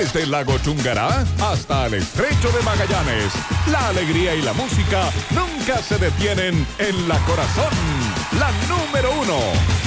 Desde el lago Chungará hasta el estrecho de Magallanes, la alegría y la música nunca se detienen en La Corazón, la número 1.